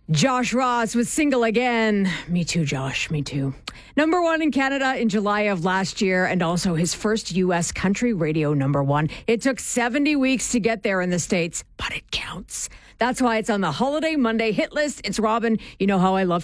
Josh Ross with Single Again. Me too, Josh. Me too. Number one in Canada in July of last year, and also his first U.S. country radio number one. It took 70 weeks to get there in the States, but it counts. That's why it's on the Holiday Monday hit list. It's Robin. You know how I love